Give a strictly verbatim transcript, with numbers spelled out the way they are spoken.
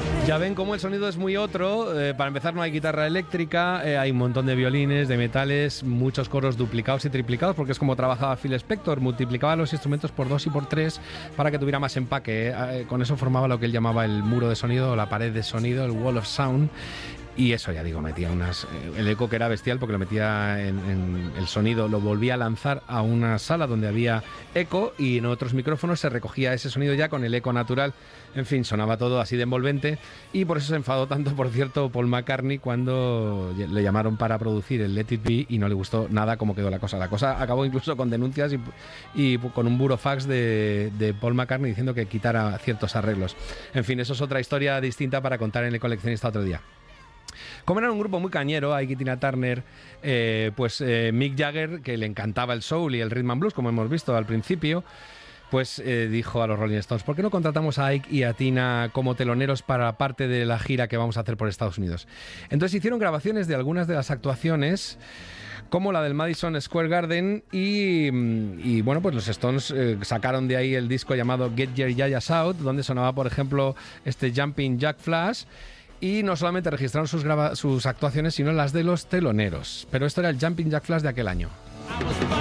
Ya ven cómo el sonido es muy otro. Eh, para empezar, no hay guitarra eléctrica, eh, hay un montón de violines, de metales, muchos coros duplicados y triplicados, porque es como trabajaba Phil Spector, multiplicaba los instrumentos por dos y por tres para que tuviera más empaque. Eh, eh, con eso formaba lo que él llamaba el muro de sonido, o la pared de sonido, el wall of sound. Y eso, ya digo, metía unas... El eco, que era bestial, porque lo metía en, en el sonido, lo volvía a lanzar a una sala donde había eco, y en otros micrófonos se recogía ese sonido ya con el eco natural. En fin, sonaba todo así de envolvente, y por eso se enfadó tanto, por cierto, Paul McCartney cuando le llamaron para producir el Let It Be y no le gustó nada cómo quedó la cosa. La cosa acabó incluso con denuncias y, y con un burofax de, de Paul McCartney diciendo que quitara ciertos arreglos. En fin, eso es otra historia distinta para contar en El Coleccionista otro día. Como era un grupo muy cañero, Ike y Tina Turner, eh, pues eh, Mick Jagger, que le encantaba el soul y el rhythm and blues, como hemos visto al principio, pues eh, dijo a los Rolling Stones: ¿por qué no contratamos a Ike y a Tina como teloneros para parte de la gira que vamos a hacer por Estados Unidos? Entonces hicieron grabaciones de algunas de las actuaciones, como la del Madison Square Garden, y, y bueno, pues los Stones eh, sacaron de ahí el disco llamado Get Your Yayas Out, donde sonaba, por ejemplo, este Jumping Jack Flash. Y no solamente registraron sus, grava- sus actuaciones, sino las de los teloneros. Pero esto era el Jumping Jack Flash de aquel año.